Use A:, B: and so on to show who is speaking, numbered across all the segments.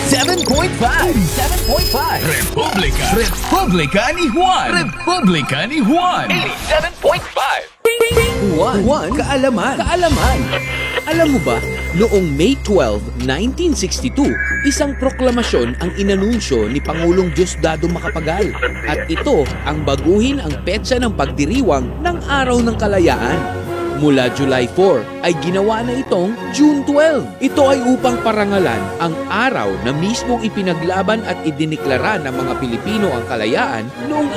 A: 87.5. 87.5. Republika ni Juan. Republika ni Juan. 87.5.
B: Juan Kaalaman. Alam mo ba, noong May 12, 1962, isang proklamasyon ang inanunsyo ni Pangulong Diosdado Macapagal. At ito ang baguhin ang petsa ng pagdiriwang ng Araw ng Kalayaan. Mula July 4 ay ginawa na itong June 12. Ito ay upang parangalan ang araw na mismong ipinaglaban at idiniklara ng mga Pilipino ang kalayaan noong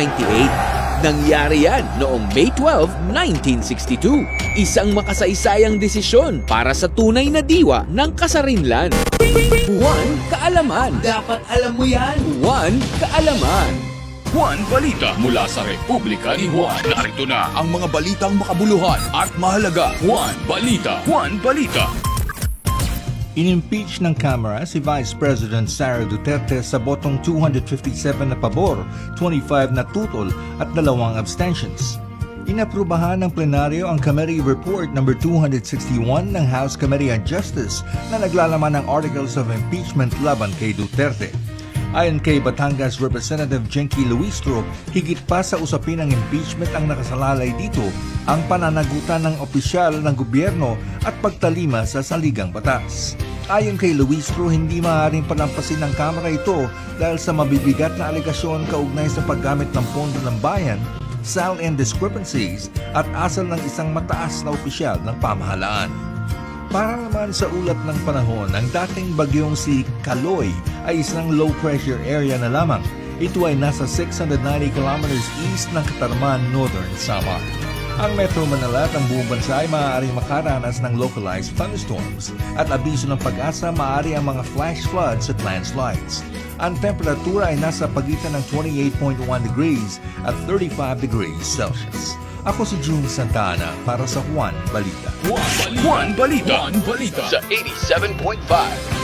B: 1898. Nangyari yan noong May 12, 1962. Isang makasaysayang desisyon para sa tunay na diwa ng kasarinlan. Juan Kaalaman. Dapat alam mo yan. Juan Kaalaman.
A: Juan Balita mula sa Republika ni Juan. Narito na ang mga balitang makabuluhan at mahalaga. Juan Balita. Juan Balita.
C: In-impeach ng Kamara si Vice President Sara Duterte sa botong 257 na pabor, 25 na tutol at 2 abstentions. Inaprubahan ng plenaryo ang Committee Report No. 261 ng House Committee on Justice na naglalaman ng Articles of Impeachment laban kay Duterte. Ayon kay Batangas Representative Jenky Luistro, higit pa sa usapin ng impeachment ang nakasalalay dito ang pananagutan ng opisyal ng gobyerno at pagtalima sa saligang batas. Ayon kay Luistro, hindi maaaring palampasin ng Kamara ito dahil sa mabibigat na alegasyon kaugnay sa paggamit ng pondo ng bayan, sal and discrepancies at asal ng isang mataas na opisyal ng pamahalaan. Para naman sa ulat ng panahon, ang dating bagyong si Kaloy ay isang low-pressure area na lamang. Ito ay nasa 690 kilometers east ng Katarman, Northern Samar. Ang Metro Manila at ang buong bansa ay maaaring makaranas ng localized thunderstorms at abiso ng pag-asa maaari ang mga flash floods at landslides. Ang temperatura ay nasa pagitan ng 28.1 degrees at 35 degrees Celsius. Ako si June Santana para sa Juan Balita.
A: Juan Balita. Sa 87.5.